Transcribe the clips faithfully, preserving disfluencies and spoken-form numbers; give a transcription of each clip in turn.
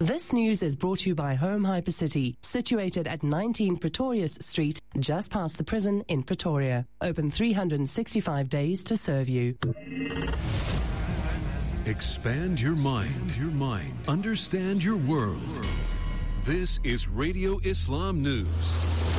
This news is brought to you by Home Hypercity, situated at nineteen Pretorius Street, just past the prison in Pretoria. Open three hundred sixty-five days to serve you. Expand your mind, your mind. Understand your world. This is Radio Islam News.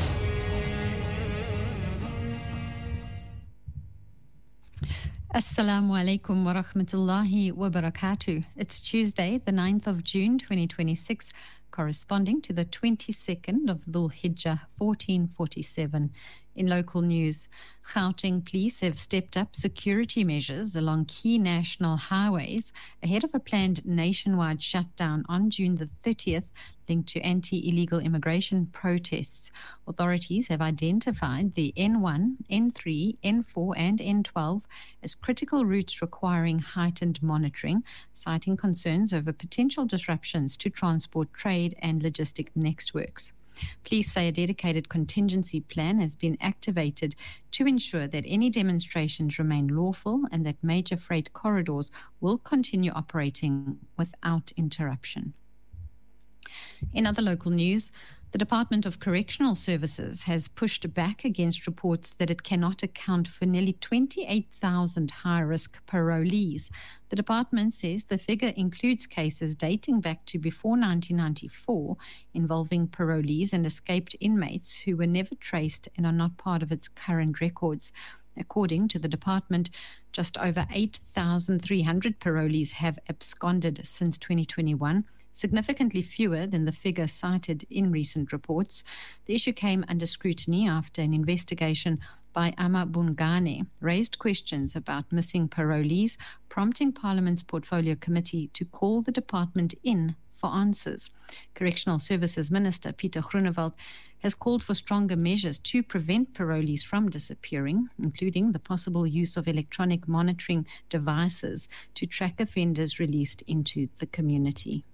Assalamu alaikum wa rahmatullahi wa barakatuh. It's Tuesday, the ninth of June, twenty twenty-six, corresponding to the twenty-second of Dhul Hijjah, fourteen forty-seven. In local news, Gauteng police have stepped up security measures along key national highways ahead of a planned nationwide shutdown on June the thirtieth linked to anti-illegal immigration protests. Authorities have identified the N one, N three, N four and N twelve as critical routes requiring heightened monitoring, citing concerns over potential disruptions to transport, trade and logistic networks. Police say a dedicated contingency plan has been activated to ensure that any demonstrations remain lawful and that major freight corridors will continue operating without interruption. In other local news, the Department of Correctional Services has pushed back against reports that it cannot account for nearly twenty-eight thousand high-risk parolees. The department says the figure includes cases dating back to before nineteen ninety-four involving parolees and escaped inmates who were never traced and are not part of its current records. According to the department, just over eight thousand three hundred parolees have absconded since twenty twenty-one, significantly fewer than the figure cited in recent reports. The issue came under scrutiny after an investigation by Ama Bungane raised questions about missing parolees, prompting Parliament's Portfolio Committee to call the department in for answers. Correctional Services Minister Pieter Groenewald has called for stronger measures to prevent parolees from disappearing, including the possible use of electronic monitoring devices to track offenders released into the community.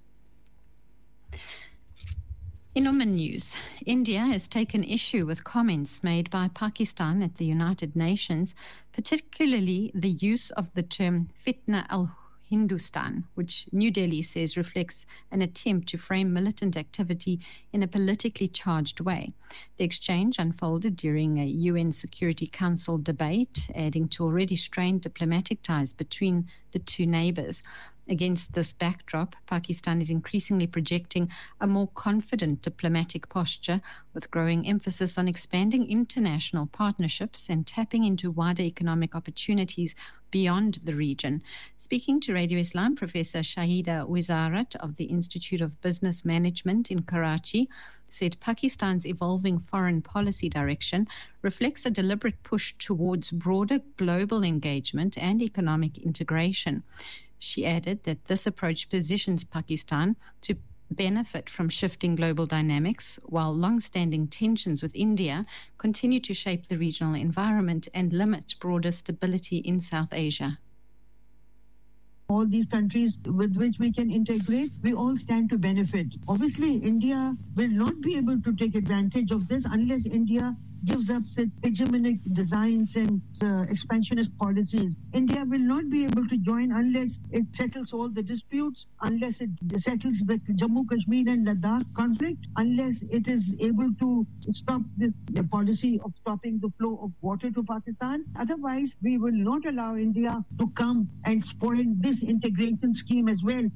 In Oman news, India has taken issue with comments made by Pakistan at the United Nations, particularly the use of the term fitna al-Hindustan, which New Delhi says reflects an attempt to frame militant activity in a politically charged way. The exchange unfolded during a U N Security Council debate, adding to already strained diplomatic ties between the two neighbors. Against this backdrop, Pakistan is increasingly projecting a more confident diplomatic posture, with growing emphasis on expanding international partnerships and tapping into wider economic opportunities beyond the region. Speaking to Radio Islam, Professor Shahida Wizarat of the Institute of Business Management in Karachi said Pakistan's evolving foreign policy direction reflects a deliberate push towards broader global engagement and economic integration. She added that this approach positions Pakistan to benefit from shifting global dynamics, while long-standing tensions with India continue to shape the regional environment and limit broader stability in South Asia. All these countries with which we can integrate, we all stand to benefit. Obviously, India will not be able to take advantage of this unless India gives up its hegemonic designs and uh, expansionist policies. India will not be able to join unless it settles all the disputes, unless it settles the Jammu, Kashmir and Ladakh conflict, unless it is able to stop this, the policy of stopping the flow of water to Pakistan. Otherwise, we will not allow India to come and spoil this integration scheme as well.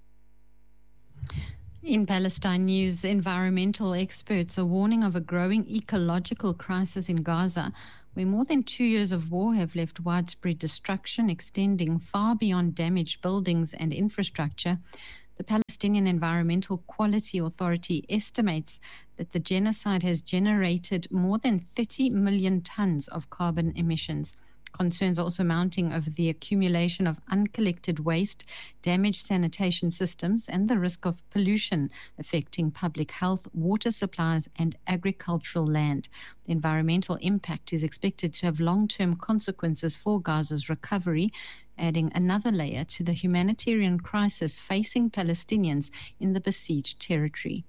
In Palestine news, environmental experts are warning of a growing ecological crisis in Gaza, where more than two years of war have left widespread destruction extending far beyond damaged buildings and infrastructure. The Palestinian Environmental Quality Authority estimates that the genocide has generated more than thirty million tons of carbon emissions. Concerns are also mounting over the accumulation of uncollected waste, damaged sanitation systems, and the risk of pollution affecting public health, water supplies, and agricultural land. The environmental impact is expected to have long-term consequences for Gaza's recovery, adding another layer to the humanitarian crisis facing Palestinians in the besieged territory.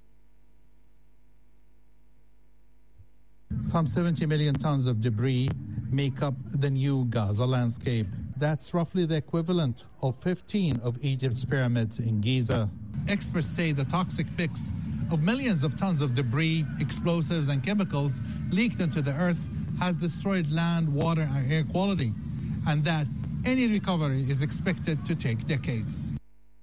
Some seventy million tons of debris make up the new Gaza landscape. That's roughly the equivalent of fifteen of Egypt's pyramids in Giza. experts say the toxic mix of millions of tons of debris, explosives, and chemicals leaked into the earth has destroyed land, water, and air quality, and that any recovery is expected to take decades.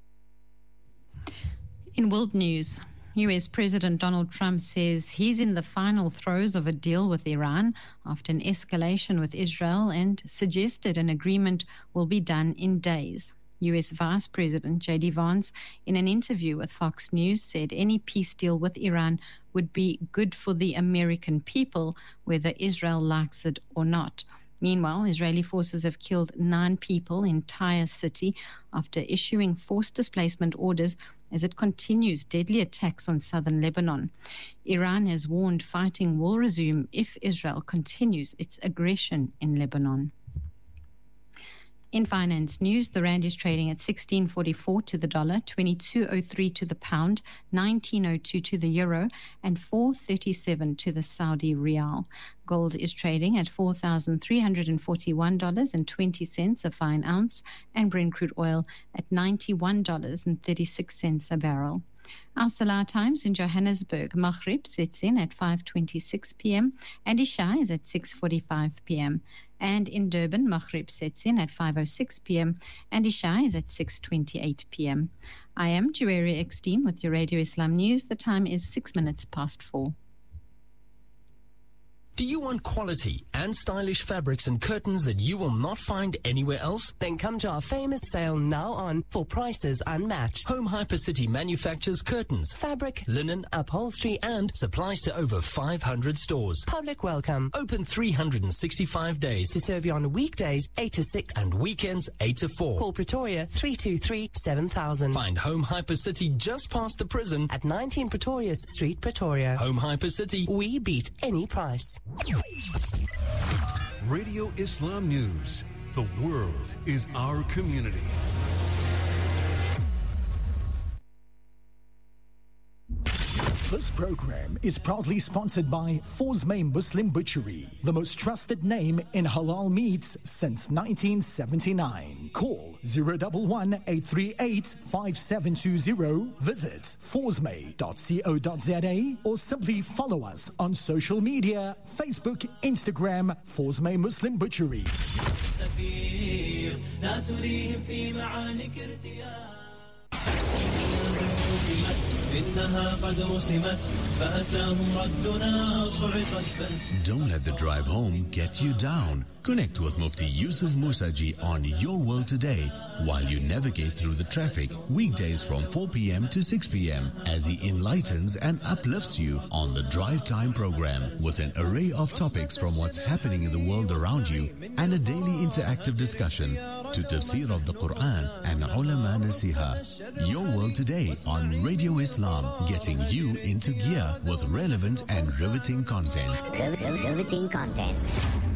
In world news, U S President Donald Trump says he's in the final throes of a deal with Iran after an escalation with Israel and suggested an agreement will be done in days. U S Vice President J D Vance, in an interview with Fox News, said any peace deal with Iran would be good for the American people, whether Israel likes it or not. Meanwhile, Israeli forces have killed nine people in Tyre city after issuing forced displacement orders as it continues deadly attacks on southern Lebanon. Iran has warned fighting will resume if Israel continues its aggression in Lebanon. In finance news, the rand is trading at sixteen forty-four to the dollar, twenty-two oh three to the pound, nineteen oh two to the euro, and four thirty-seven to the Saudi rial. Gold is trading at four thousand three hundred forty-one dollars and twenty cents a fine ounce, and Brent crude oil at ninety-one dollars and thirty-six cents a barrel. Our Salah times in Johannesburg, Maghrib sets in at five twenty-six p.m. and Isha is at six forty-five p.m. And in Durban, Maghrib sets in at five oh six p.m. and Isha is at six twenty-eight p.m. I am Juwairi Eckstein with your Radio Islam News. The time is six minutes past four. Do you want quality and stylish fabrics and curtains that you will not find anywhere else? Then come to our famous sale now on for prices unmatched. Home Hypercity manufactures curtains, Fabric, linen, upholstery, and supplies to over five hundred stores. Public welcome. Open three hundred sixty-five days To serve you on weekdays eight to six and weekends eight to four. Call Pretoria three two three, seven thousand. Find Home Hypercity just past the prison At nineteen Pretoria Street, Pretoria. Home Hypercity. We beat any price. Radio Islam News. The world is our community. This program is proudly sponsored by Fawzmay Muslim Butchery, the most trusted name in halal meats since nineteen seventy-nine. Call zero one one, eight three eight, five seven two zero, visit fawzmay dot co dot za, or simply follow us on social media, Facebook, Instagram, Fawzmay Muslim Butchery. Don't let the drive home get you down. Connect with Mufti Yusuf Musaji on Your World Today while you navigate through the traffic weekdays from four p.m. to six p.m. as he enlightens and uplifts you on the Drive Time program with an array of topics from what's happening in the world around you and a daily interactive discussion to tafsir of the Quran and ulama nasiha. Your World Today on Radio Islam, getting you into gear with relevant and riveting content. Riveting content.